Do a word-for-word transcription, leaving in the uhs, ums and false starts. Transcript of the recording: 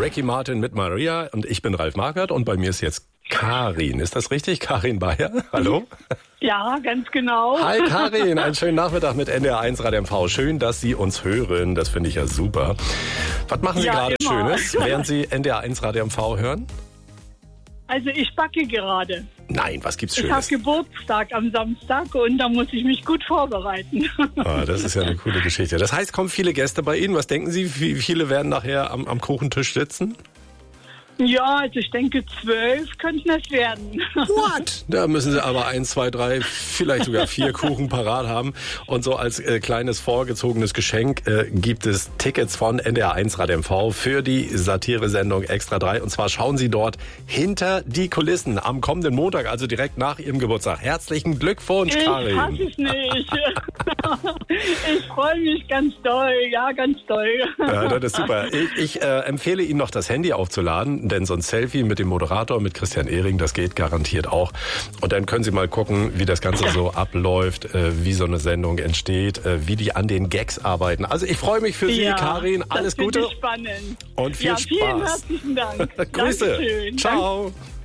Ricky Martin mit Maria und ich bin Ralf Marquardt und bei mir ist jetzt Karin. Ist das richtig? Karin Bayer? Hallo? Ja, ganz genau. Hi Karin, einen schönen Nachmittag mit N D R eins Radio M V. Schön, dass Sie uns hören. Das finde ich ja super. Was machen Sie Ja, gerade immer. Schönes, während Sie N D R eins Radio M V hören? Also ich backe gerade. Nein, was gibt's Ich habe Schönes? Geburtstag am Samstag und da muss ich mich gut vorbereiten. Ah, das ist ja eine coole Geschichte. Das heißt, kommen viele Gäste bei Ihnen. Was denken Sie, wie viele werden nachher am, am Kuchentisch sitzen? Ja, also ich denke, zwölf könnten es werden. What? Da müssen Sie aber eins, zwei, drei, vielleicht sogar vier Kuchen parat haben. Und so als äh, kleines vorgezogenes Geschenk äh, gibt es Tickets von N D R eins Radio M V für die Satire-Sendung Extra drei. Und zwar schauen Sie dort hinter die Kulissen am kommenden Montag, also direkt nach Ihrem Geburtstag. Herzlichen Glückwunsch, Ich Karin. fass es nicht. Ich freue mich ganz doll. Ja, ganz doll. Ja, das ist super. Ich, ich äh, empfehle Ihnen noch das Handy aufzuladen, denn so ein Selfie mit dem Moderator, mit Christian Ehring, das geht garantiert auch. Und dann können Sie mal gucken, wie das Ganze so abläuft, äh, wie so eine Sendung entsteht, äh, wie die an den Gags arbeiten. Also ich freue mich für Sie, Ja, Karin. Alles das Gute finde ich spannend. und viel Ja, vielen Spaß. herzlichen Dank. Grüße. Dankeschön. Ciao.